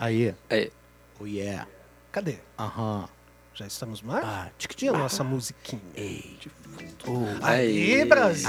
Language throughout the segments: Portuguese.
Aí. Aí. Oh, yeah. Cadê? Aham. Já estamos no ar? Ah, E a nossa musiquinha? Ei. De fundo. Oh, Aí, Aí. Brasil!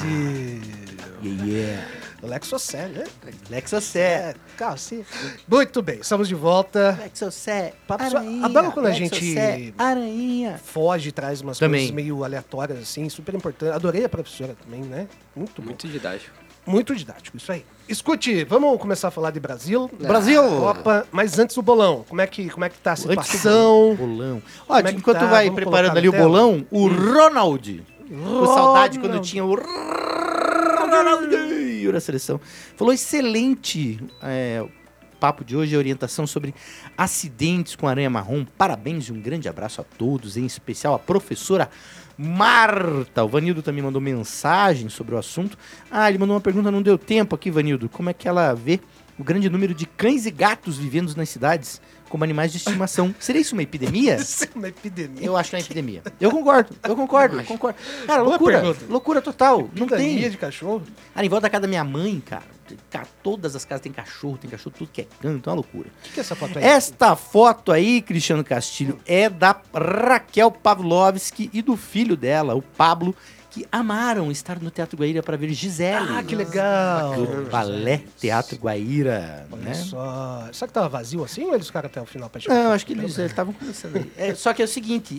yeah. Lexocé, né? Lexocé. Cara, sim. Muito bem, estamos de volta. Lexocé. Adoro quando a gente Aranha. foge e traz umas Também. coisas meio aleatórias, assim, super importante. Adorei a professora também, né? Muito bom. Muito didático. Muito didático, isso aí. Escute, vamos começar a falar de Brasil. Brasil! Copa, mas antes o bolão. Como é que tá a situação? Bolão. Ó, Como é que enquanto tá? vai Vamos preparando colocar ali na o tela? bolão, o Ronald. Com saudade quando Ronald. tinha o Ronaldinho na seleção. Falou excelente papo de hoje, a orientação sobre acidentes com aranha marrom. Parabéns e um grande abraço a todos, em especial a professora Marta. O Vanildo também mandou mensagem sobre o assunto. Ah, ele mandou uma pergunta, não deu tempo aqui, Vanildo. Como é que ela vê o grande número de cães e gatos vivendo nas cidades como animais de estimação? Seria isso uma epidemia? Isso é uma epidemia. Eu acho que é uma epidemia. Eu concordo. Cara, Boa loucura. pergunta. Loucura total. Não Epidemia tem. de cachorro? Em volta da casa da minha mãe, cara, todas as casas tem cachorro tudo que é canto, é uma loucura. O que é essa foto aí? Esta foto aí, Cristiano Castilho, é da Raquel Pavlovski e do filho dela, o Pablo, que amaram estar no Teatro Guaíra para ver Gisele. Ah, que legal. Do Balé Teatro Guaíra, Olha né? só. Será que tava vazio assim ou eles ficaram até o final pra chegar? Não, acho que eles estavam começando aí. Só que é o seguinte,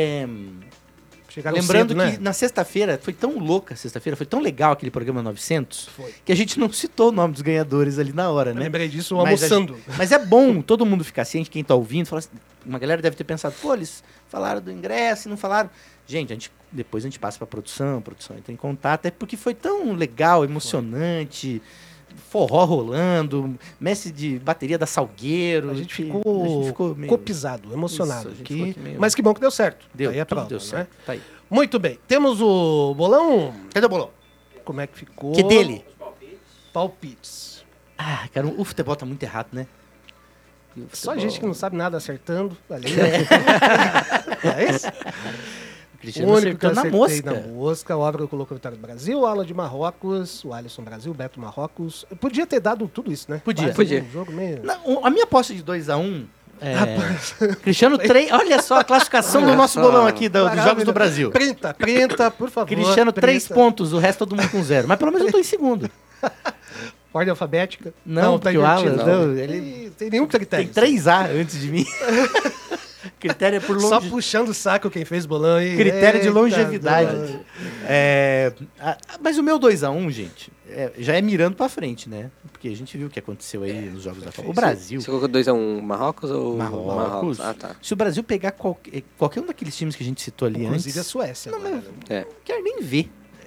Chegaram lembrando cedo, né? que na sexta-feira, foi tão louca a sexta-feira, foi tão legal aquele programa 900, Foi. que a gente não citou o nome dos ganhadores ali na hora, Eu né? lembrei disso Mas almoçando. Mas é bom todo mundo ficar ciente, quem tá ouvindo, fala assim, uma galera deve ter pensado, pô, eles falaram do ingresso e não falaram. Gente, depois a gente passa pra produção, a produção entra em contato, é porque foi tão legal, emocionante, forró rolando, mestre de bateria da Salgueiro. A gente que ficou meio... copisado, emocionado. Isso, a gente que... ficou aqui meio- Mas que bom que deu certo. Deu, Aí é tudo prova, deu né? certo. Tá aí. Muito bem. Temos o bolão. Cadê o bolão? Como é que ficou? Que dele? Palpites. Ah, cara, o futebol tá muito errado, né? E o Só futebol- gente que não sabe nada acertando. Ali, é isso? O O Cristiano único que acertou na acertei mosca. na mosca. O Álvaro colocou Vitória do Brasil, Ala de Marrocos, o Alisson Brasil, Beto Marrocos. Eu podia ter dado tudo isso, né? Podia. Mas Podia. Um jogo meio... Não, a minha aposta de 2-1... Rapaz, Cristiano 3. Olha só a classificação do Olha nosso só. bolão aqui dos Jogos do maravilhoso. Brasil. Printa, por favor. Cristiano, 3 printa. pontos, o resto todo mundo com 0. Mas pelo menos eu tô em segundo. Ordem alfabética. Não, tá porque o Alan, invertido. não, ele Tem nenhum critério. tem 3A antes de mim. Critério é por Só longe... puxando o saco quem fez bolão aí. Critério de Eita, longevidade. doido. Mas o meu 2-1, gente, já é mirando pra frente, né? Porque a gente viu o que aconteceu aí nos Jogos da Copa. O Brasil... Você colocou 2-1 Marrocos ou Marrocos. Ah, tá. Se o Brasil pegar qualquer um daqueles times que a gente citou ali Inclusive a antes... Suécia. agora, né? É. Não quero nem ver.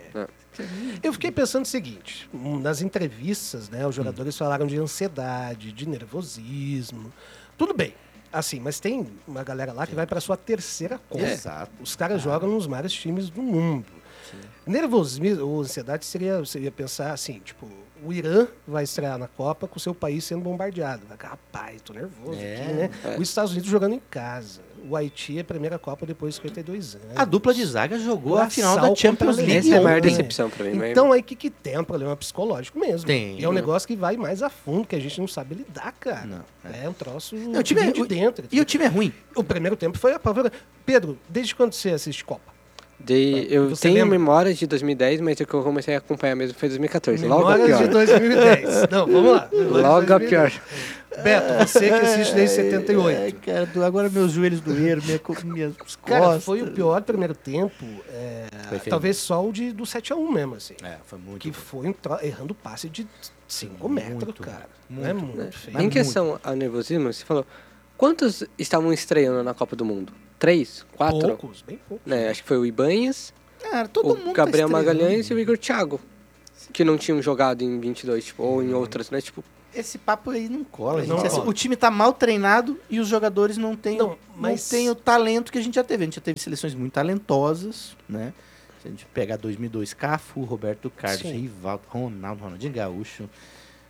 Eu fiquei pensando o seguinte, nas entrevistas, né, os jogadores falaram de ansiedade, de nervosismo, tudo bem, assim, mas tem uma galera lá que vai para sua terceira Copa. Exato. Os caras jogam nos maiores times do mundo. Nervosismo ou ansiedade seria pensar assim, tipo, o Irã vai estrear na Copa com o seu país sendo bombardeado. Rapaz, tô nervoso aqui, né? Os Estados Unidos jogando em casa. O Haiti é a primeira Copa depois de 52 anos. A dupla de zaga jogou O a final da assalto Champions contra a League Essa é a maior ontem. decepção pra mim. Então aí que tem um problema psicológico mesmo. Tem. E é um negócio que vai mais a fundo, que a gente não sabe lidar, cara. Não, é um troço o time que vem é- de dentro. E o time é ruim. O primeiro tempo foi apavorante. Pedro, desde quando você assiste Copa? Eu Você tenho lembra? memórias de 2010, mas o que eu comecei a acompanhar mesmo foi 2014. Logo a Memórias pior. de 2010. Não, vamos lá. Memórias de Logo a 2010. pior. Beto, você que assiste desde 78. Ai, cara, agora meus joelhos doeram, minhas costas. Cara, foi o pior primeiro tempo. Foi feio. Talvez só o do 7-1 mesmo, assim. Foi muito. Que foi errando passe de 5 metros, cara. Não é muito feio. Em questão ao nervosismo, você falou, quantos estavam estreando na Copa do Mundo? 3? 4? Poucos, bem poucos. Né, acho que foi o Ibanhas, Cara, todo o mundo Gabriel tá estreando. Magalhães e o Igor Thiago. Que não tinham jogado em 22, tipo, ou em outras, né? Tipo, Esse papo aí não cola, gente. Não Assim, cola. o time tá mal treinado e os jogadores não têm Não, mas- não têm o talento que a gente já teve. A gente já teve seleções muito talentosas, né? Se a gente pegar 2002, Cafu, Roberto Carlos, Sim. Rivaldo, Ronaldinho Gaúcho. E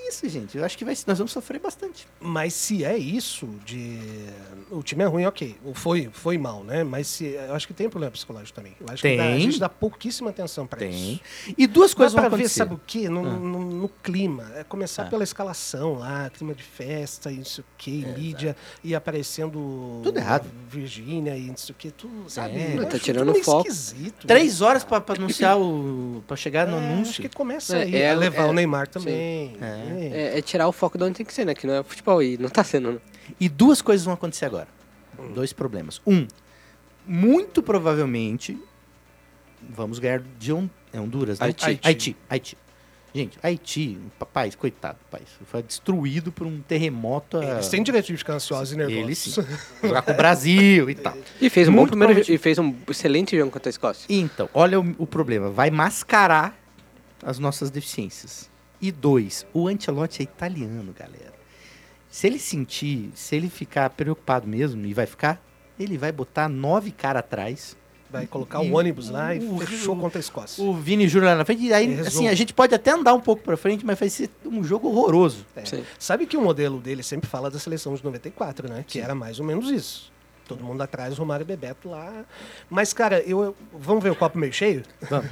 isso, gente. Eu acho que nós vamos sofrer bastante. Mas se é isso o time é ruim, ok. Ou foi mal, né? Mas eu acho que tem problema psicológico também. Eu acho que a gente dá pouquíssima atenção pra isso. E duas coisas Dá vão pra ver, acontecer. sabe o quê? No clima. É começar pela escalação lá, clima de festa e não sei o quê, mídia, e aparecendo Tudo errado. Virgínia e não sei o quê, tudo, sabe? É. Eu Tá acho tirando tudo meio foco. esquisito, 3 horas pra anunciar pra chegar no Acho anúncio. que começa É, aí a levar o Neymar também. É tirar o foco de onde tem que ser, né? Que não é futebol e não tá sendo, né? E duas coisas vão acontecer agora. 2 problemas. Muito provavelmente vamos ganhar de Honduras, né? Haiti. Gente, Haiti, papai, coitado, pai, foi destruído por um terremoto. Eles têm direito de ficar ansiosos e nervosos. Eles sim. Jogar com o Brasil e tal. E fez um Muito bom primeiro e fez um excelente jogo contra a Escócia. Então, olha o problema. Vai mascarar as nossas deficiências. E 2, o Ancelotti é italiano, galera. Se ele ficar preocupado mesmo, e vai ficar, ele vai botar 9 caras atrás. Vai colocar o ônibus lá e fechou contra a Escócia. O Vini Júnior lá na frente. E aí, assim, a gente pode até andar um pouco pra frente, mas vai ser um jogo horroroso. Sabe que o modelo dele sempre fala da seleção de 94, né? Que era mais ou menos isso. Todo mundo atrás, Romário e Bebeto lá. Mas, cara, vamos ver o copo meio cheio? Vamos.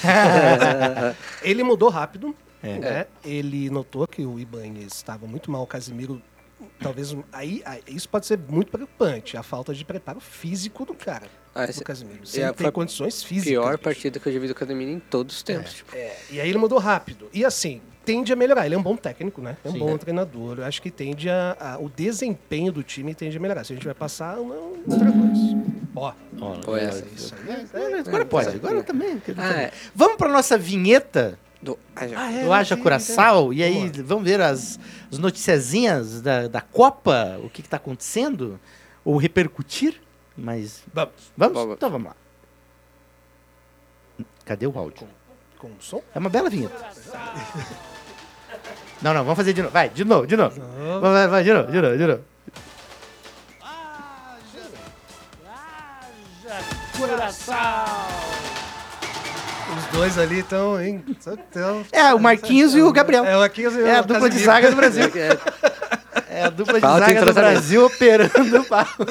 Ele mudou rápido, né? Ele notou que o Ibanez estava muito mal, o Casemiro. Talvez aí isso pode ser muito preocupante, a falta de preparo físico do cara, do Casemiro. Sem ter condições físicas. Pior partida que eu já vi do Casemiro em todos os tempos. E aí ele mudou rápido. E assim, tende a melhorar. Ele é um bom técnico, né? É um bom treinador. Eu acho que tende o desempenho do time tende a melhorar. Se a gente vai passar, outra coisa. Ó, essa. Isso aí. Agora pode, agora também. Vamos pra nossa vinheta Do do Haja Curaçao. E aí, vamos ver as noticiazinhas da Copa, o que tá acontecendo? Ou repercutir? Mas. Vamos? Então vamos lá. Cadê o áudio? Com som? É uma bela vinheta. Não, vamos fazer de novo. Vai, de novo. Vai, de novo. Os dois ali estão, hein? É, o Marquinhos e o Gabriel. É, o Marquinhos e o É a dupla de Casemiro. zaga do Brasil. É a dupla de Fala, tem zaga do entrosamento. Brasil operando o papo.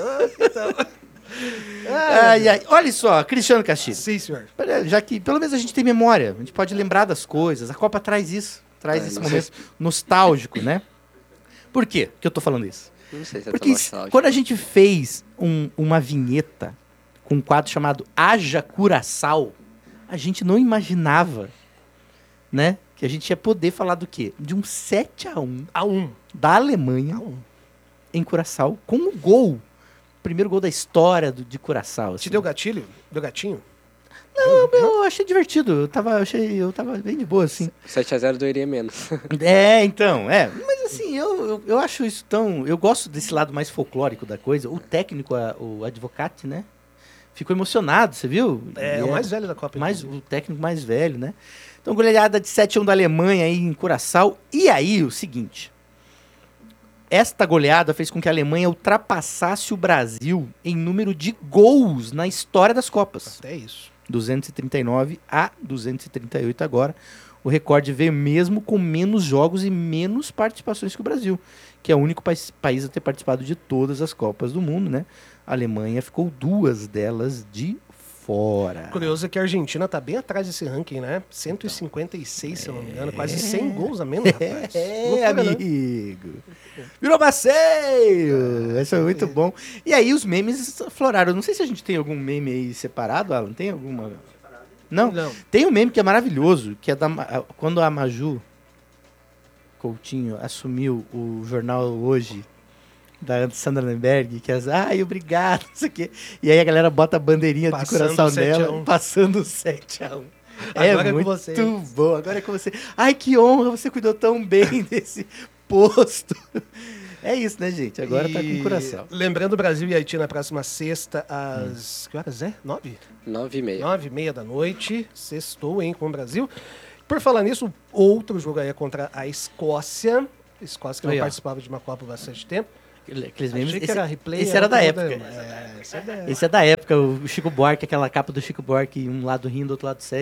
Ai. Olha só, Cristiano Castilho. Sim, senhor. Já que pelo menos a gente tem memória, a gente pode lembrar das coisas. A Copa traz isso. Traz esse momento nostálgico, né? Por quê que eu tô falando isso? Não sei se é Porque quando a gente fez uma vinheta com um quadro chamado Haja Curaçao, a gente não imaginava, né, que a gente ia poder falar do quê? De um 7-1 da Alemanha em Curaçao, com o gol. Primeiro gol da história de Curaçao. Assim. Te deu gatilho? Deu gatinho? Não, eu achei divertido. Eu tava bem de boa, assim. 7-0 doeria menos. Mas assim, eu acho isso tão... Eu gosto desse lado mais folclórico da coisa. O técnico, o Advocati, né? Ficou emocionado, você viu? É o mais velho da Copa. O técnico mais velho, né? Então, goleada de 7-1 da Alemanha aí em Curaçao. E aí, o seguinte... Esta goleada fez com que a Alemanha ultrapassasse o Brasil em número de gols na história das Copas. Até isso. 239 a 238 agora. O recorde veio mesmo com menos jogos e menos participações que o Brasil, que é o único país a ter participado de todas as Copas do mundo, né? A Alemanha ficou 2 delas de fora. Curioso é que a Argentina tá bem atrás desse ranking, né? 156, se eu não me engano. Quase 100 gols a menos, rapaz. Loucura, né? Amigo. Virou passeio! Isso é muito bom. E aí os memes afloraram. Não sei se a gente tem algum meme aí separado, Alan. Tem alguma... Não? Tem um meme que é maravilhoso, que é quando a Maju Coutinho assumiu o jornal Hoje, da Sandra Lemberg, que é obrigado, não sei o quê. E aí a galera bota a bandeirinha de coração nela, passando o 7-1. Agora é muito com você. bom, agora é com você. Ai, que honra, você cuidou tão bem desse posto. É isso, né, gente? Agora tá com o coração. Lembrando, Brasil e Haiti na próxima sexta, às... Que horas é? 9? 9h30. 9h30 da noite. Sextou, hein, com o Brasil. Por falar nisso, outro jogo aí é contra a Escócia. Escócia que não participava de uma Copa há bastante tempo. Aqueles memes, esse era da época. Esse é da época, o Chico Buarque, aquela capa do Chico Buarque, um lado rindo, outro lado sério.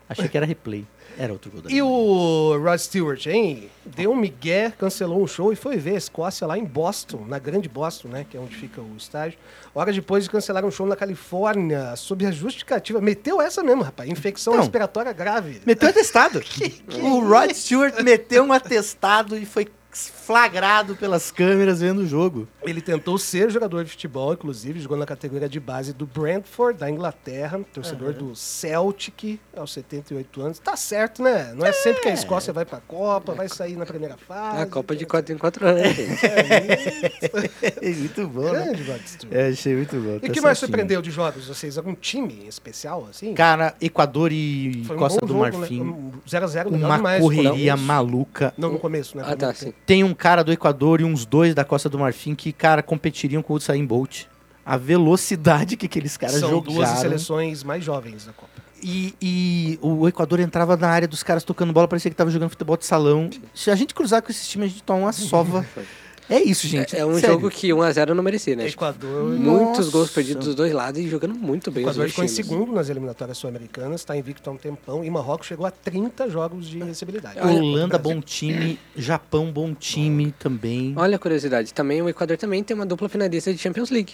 Achei que era replay. Era outro gol da E o Rod Stewart, hein? Deu um migué, cancelou um show e foi ver a Escócia lá em Boston, na grande Boston, né? Que é onde fica o estádio. Horas depois de cancelar um show na Califórnia, sob a justificativa. Meteu essa mesmo, rapaz. Infecção Então, respiratória grave. Meteu atestado. O Rod Stewart meteu um atestado e foi flagrado pelas câmeras vendo o jogo. Ele tentou ser jogador de futebol, inclusive, jogou na categoria de base do Brentford, da Inglaterra, torcedor do Celtic, aos 78 anos. Tá certo, né? Não é sempre que a Escócia vai pra Copa, vai sair na primeira fase. A Copa de 4 em 4 anos, gente. Muito bom, né? Grande, Rod Stewart. Achei muito bom. E o tá que mais certinho. surpreendeu de jogos? Vocês, algum time especial, assim? Cara, Equador e Foi um Costa bom do jogo, Marfim. né? 0x0, legal Uma demais. correria Não, maluca. Não, no começo, né? Ah, tá, sim. Tem um cara do Equador e uns dois da Costa do Marfim que, cara, competiriam com o Usain Bolt. A velocidade que aqueles caras São jogaram. duas seleções mais jovens da Copa. E o Equador entrava na área dos caras tocando bola, parecia que tava jogando futebol de salão. Se a gente cruzar com esses times, a gente toma uma sova. É isso, gente. É um Sério. jogo que 1x0 não merecia, né? Equador, Muitos Nossa. gols perdidos dos dois lados e jogando muito bem os Equador dois ficou em times. segundo nas eliminatórias sul-americanas, está invicto há um tempão, e Marrocos chegou a 30 jogos de invencibilidade. Holanda, Brasil. bom time. Japão, bom time também. Olha a curiosidade, também o Equador também tem uma dupla finalista de Champions League.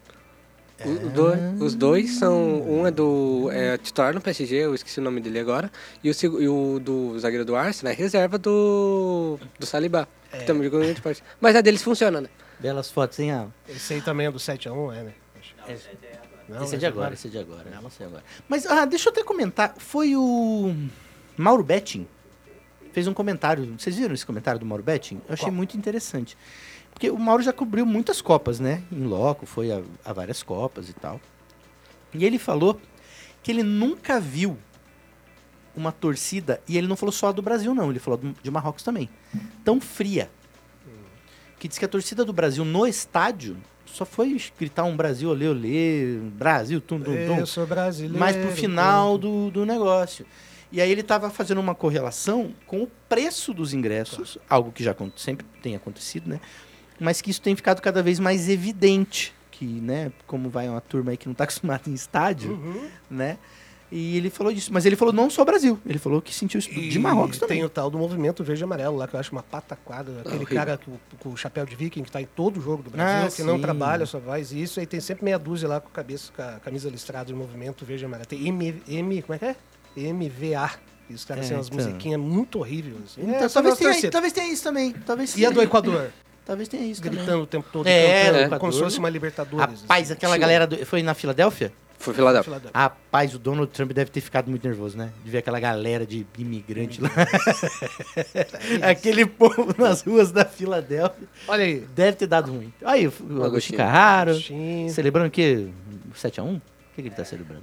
Os dois são... Um é do titular no PSG, eu esqueci o nome dele agora, e o do zagueiro do Arsenal é reserva do Saliba, que também jogou em grande parte. Mas a deles funciona, né? Belas fotos, hein, Alan? Esse aí também é do 7x1, né? Não, Esse é de agora, esse é de agora. Não sei agora. Mas, deixa eu até comentar. Foi o Mauro Betting. Fez um comentário. Vocês viram esse comentário do Mauro Betting? Eu achei Qual? muito interessante. Porque o Mauro já cobriu muitas Copas, né? Em loco, foi a várias Copas e tal. E ele falou que ele nunca viu uma torcida, e ele não falou só do Brasil, não. Ele falou de Marrocos também. Tão fria. Que diz que a torcida do Brasil no estádio só foi gritar um Brasil, olê, olê, Brasil, tum, tum, tum. Eu sou brasileiro. Mais pro final do negócio. E aí ele estava fazendo uma correlação com o preço dos ingressos, algo que já sempre tem acontecido, né? Mas que isso tem ficado cada vez mais evidente, que, né, como vai uma turma aí que não está acostumada em estádio, né? E ele falou disso, mas ele falou não só Brasil, ele falou que sentiu isso de Marrocos também. Tem o tal do movimento verde e amarelo lá, que eu acho uma pataquada. Aquele horrível. cara com o chapéu de viking que tá em todo jogo do Brasil, que não sim. trabalha, só faz isso. Aí tem sempre meia dúzia lá com a camisa listrada do movimento verde e amarelo. Tem como é que é? MVA. E os caras têm umas então. musiquinhas muito horríveis. Assim. Então, Essa é a nossa torcida. talvez tenha isso também. Talvez E a do Equador? Talvez tenha isso também. Gritando o tempo todo, É, cantando, do como Equador. se fosse uma Libertadores. Rapaz, assim. aquela Sim. galera foi na Filadélfia? Foi Filadélfia. Filadélfia. Rapaz, o Donald Trump deve ter ficado muito nervoso, né? De ver aquela galera de imigrante lá. Aquele povo nas ruas da Filadélfia. Olha aí. Deve ter dado ruim. Aí, o Agostinho Agostinho. Carraro. Agostinho. Celebrando o quê? 7x1? O que ele tá celebrando?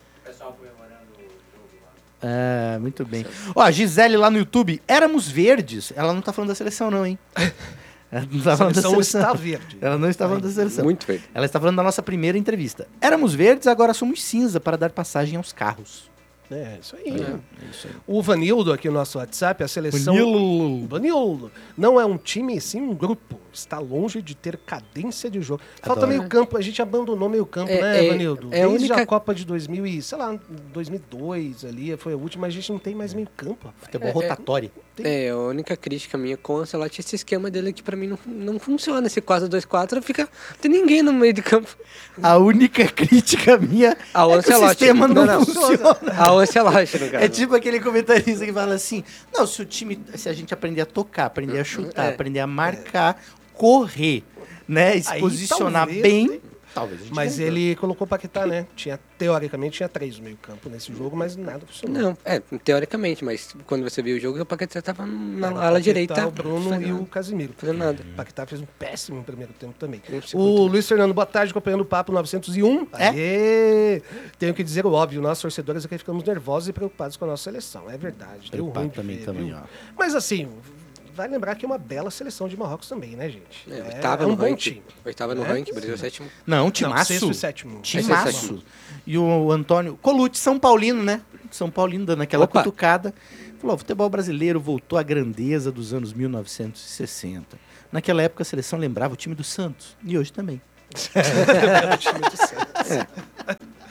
É, muito bem. Ó, a Gisele lá no YouTube, Éramos Verdes. Ela não tá falando da seleção, não, hein? Ela não tá A falando da seleção seleção. está verde. Ela não está falando da seleção. Muito verde. Ela está falando da nossa primeira entrevista. Éramos verdes, agora somos cinza para dar passagem aos carros. É, isso aí. É isso aí. O Vanildo aqui no nosso WhatsApp, a seleção... Vanildo. Não é um time, sim um grupo. Está longe de ter cadência de jogo. Falta Adoro. meio campo. A gente abandonou meio campo, É, né, é- Vanildo? é a Desde única- a Copa de 2000 e, sei lá, 2002 ali, foi a última. A gente não tem mais meio campo, rapaz. Futebol rotatório. É, a única crítica minha com o Ancelotti é esse esquema dele que pra mim não funciona. Esse 4-2-4 fica... Não tem ninguém no meio de campo. A única crítica minha Ao é que o Ancelotti. sistema não, Não, não. funciona. Ao Ancelotti, no caso. É tipo aquele comentarista que fala assim, não, se a gente aprender a tocar, aprender a chutar, aprender a marcar, correr, né, e se Aí, posicionar talvez, bem, talvez a gente Mas ganhe. ele colocou o Paquetá, né? Teoricamente tinha 3 no meio campo nesse jogo, mas nada funcionou. Não, teoricamente, mas quando você viu o jogo, o Paquetá tava na Tava o ala Paquetá, direita. o Bruno e o Casimiro. Fazendo nada. O Paquetá fez um péssimo primeiro tempo também. Um segundo. O Luiz Fernando, boa tarde, acompanhando o Papo 901. Aê! Tenho que dizer o óbvio, nós torcedores aqui ficamos nervosos e preocupados com a nossa seleção. É verdade, deu Preocupado ruim de também, ver, também, viu? ó. Mas assim, vai lembrar que é uma bela seleção de Marrocos também, né, gente? Oitava é um no bom ranking. time. Oitava no É? ranking, Brasil é sétimo. Não, Não, timaço. sexto e sétimo. Timaço. E o Antônio Colucci, São Paulino, né? São Paulino dando aquela Opa. cutucada. Falou, o futebol brasileiro voltou à grandeza dos anos 1960. Naquela época a seleção lembrava o time do Santos. E hoje também.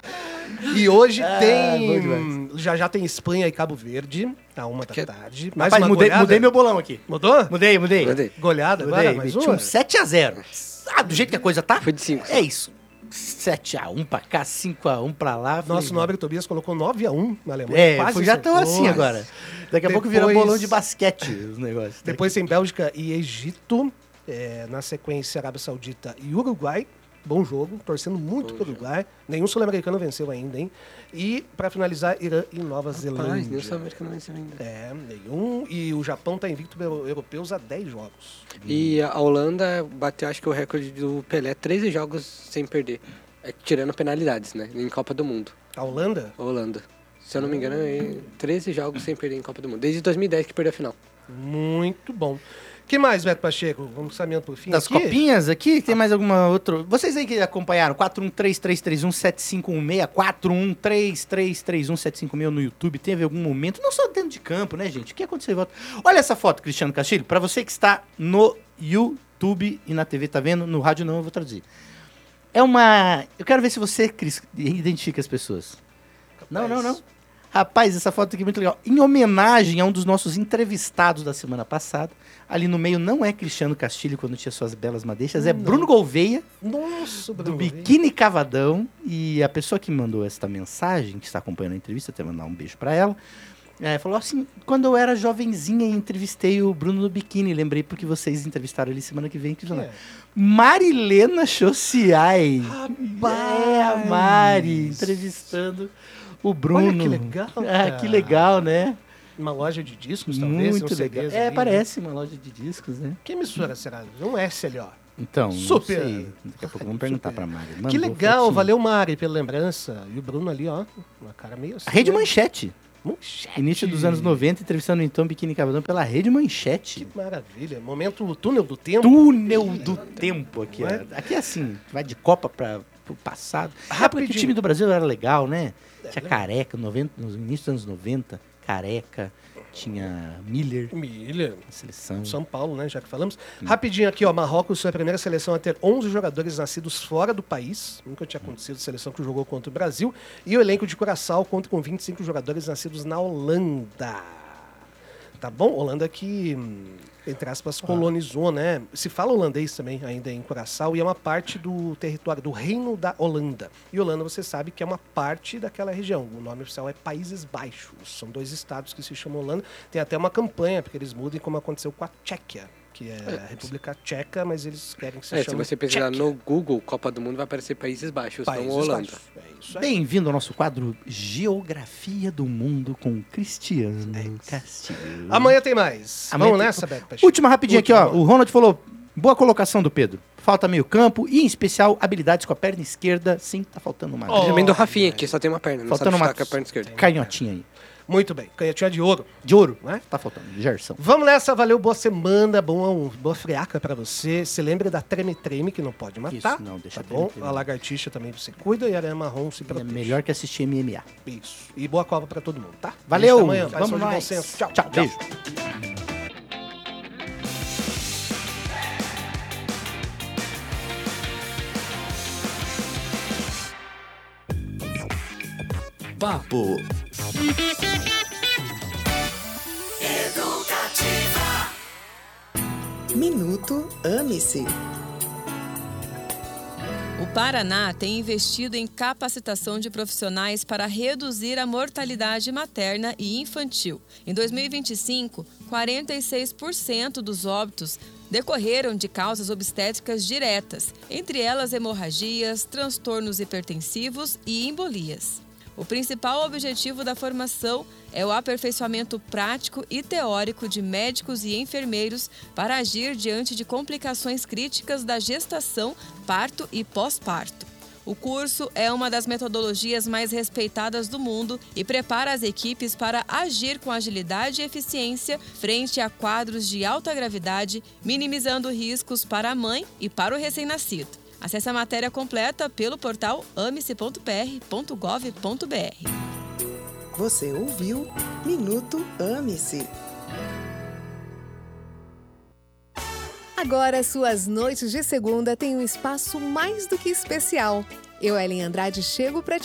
E hoje bom tem... Já tem Espanha e Cabo Verde, à 1h da tarde. Mais Rapaz, uma mudei goleada. meu bolão aqui. Mudou? Mudei. Goleada agora, mais Meti uma? um 7-0. Ah, do jeito que a coisa tá? Foi de 5. É isso. 7-1 pra cá, 5-1 pra lá. Nosso Falei, nobre Tobias colocou 9-1 na Alemanha. Quase já estão acertou. assim agora. Daqui a pouco vira Depois- bolão de basquete os negócios. Depois tem Bélgica e Egito. Na sequência, Arábia Saudita e Uruguai. Bom jogo, torcendo muito pro Uruguai. Nenhum sul-americano venceu ainda, hein? E, pra finalizar, Irã e Nova Zelândia. Rapaz, nem o sul-americano venceu ainda. Nenhum. E o Japão tá invicto europeus há 10 jogos. E a Holanda bateu, acho que o recorde do Pelé, 13 jogos sem perder. Tirando penalidades, né? Em Copa do Mundo. A Holanda? A Holanda. Se eu não me engano, 13 jogos sem perder em Copa do Mundo. Desde 2010 que perdeu a final. Muito bom. Que mais, Beto Pacheco? Vamos caminhando por fim Das aqui? copinhas aqui, tem mais alguma outra? Vocês aí que acompanharam, 413-331-7516, 413-331-7516 no YouTube, teve algum momento, não só dentro de campo, né, gente? O que aconteceu em volta? Olha essa foto, Cristiano Castilho, pra você que está no YouTube e na TV, tá vendo? No rádio não, eu vou traduzir. É uma... Eu quero ver se você, Cris, identifica as pessoas. Não. Rapaz, essa foto aqui é muito legal. Em homenagem a um dos nossos entrevistados da semana passada, ali no meio não é Cristiano Castilho, quando tinha suas belas madeixas, é Bruno Gouveia, Nossa, do Bruno. Biquíni Cavadão. E a pessoa que mandou esta mensagem, que está acompanhando a entrevista, até mandar um beijo pra ela, falou assim, quando eu era jovenzinha entrevistei o Bruno do Biquíni, lembrei porque vocês entrevistaram ele semana que vem. Marilena Chociai. A Mari, entrevistando o Bruno. Olha que legal, Ah, cara. que legal, né? Uma loja de discos, talvez? Muito uns legal. CDs ali, né? Parece uma loja de discos, né? Que emissora será? Um SLO. Então, Super. não sei. Daqui a pouco vamos perguntar Super. pra Mari. Que Mandou legal, fotinho. valeu, Mari, pela lembrança. E o Bruno ali, ó, uma cara meio assim. A Rede né? Manchete. Manchete. Início dos anos 90, entrevistando então Biquíni Cavadão pela Rede Manchete. Que maravilha. Momento túnel do tempo. Túnel do tempo aqui, Não é? ó. Aqui é assim, vai de Copa pro passado. É porque Rapidinho. o time do Brasil era legal, né? Tinha Careca, no início dos anos 90, Careca, tinha Miller Milha. na seleção. São Paulo, né, já que falamos. Rapidinho aqui, ó, Marrocos foi a primeira seleção a ter 11 jogadores nascidos fora do país. Nunca tinha acontecido, seleção que jogou contra o Brasil. E o elenco de Curaçao conta com 25 jogadores nascidos na Holanda. Tá bom? Holanda que, entre aspas, colonizou, né? Se fala holandês também ainda em Curaçao e é uma parte do território, do Reino da Holanda. E Holanda, você sabe que é uma parte daquela região. O nome oficial é Países Baixos. São 2 estados que se chamam Holanda. Tem até uma campanha para que eles mudem, como aconteceu com a Tchequia, que é a República Tcheca, mas eles querem que se Se chame você pesquisar Tchequia. no Google Copa do Mundo, vai aparecer Países Baixos, Países não Holanda. Baixos. É isso aí. Bem-vindo ao nosso quadro Geografia do Mundo com Cristiano Castilho. Amanhã tem mais. Amanhã Vamos tem- nessa, Beto Pacheco? Última rapidinho aqui, ó. Última. O Ronald falou, boa colocação do Pedro. Falta meio campo e, em especial, habilidades com a perna esquerda. Sim, tá faltando uma Ó, Também do Rafinha, que só tem uma perna, não Faltando sabe uma chutar com a perna esquerda. canhotinha aí. Muito bem. Canhotinha de ouro. De ouro, Né? Tá faltando. Gerson. Vamos nessa, valeu, boa semana, boa friaca pra você. Se lembre da treme-treme, que não pode matar. Isso, não, deixa tá bom? treme-treme. A lagartixa também você cuida e a aranha marrom se É protege. melhor que assistir MMA. Isso. E boa Copa pra todo mundo, tá? Valeu, Até amanhã. Faz vamos som de bom nós. senso. Tchau, Tchau, beijo. Papo Minuto Ame-se. O Paraná tem investido em capacitação de profissionais para reduzir a mortalidade materna e infantil. Em 2025, 46% dos óbitos decorreram de causas obstétricas diretas, entre elas hemorragias, transtornos hipertensivos e embolias. O principal objetivo da formação é o aperfeiçoamento prático e teórico de médicos e enfermeiros para agir diante de complicações críticas da gestação, parto e pós-parto. O curso é uma das metodologias mais respeitadas do mundo e prepara as equipes para agir com agilidade e eficiência frente a quadros de alta gravidade, minimizando riscos para a mãe e para o recém-nascido. Acesse a matéria completa pelo portal ame-se.pr.gov.br. Você ouviu Minuto Ame-se. Agora, suas noites de segunda têm um espaço mais do que especial. Eu, Ellen Andrade, chego para te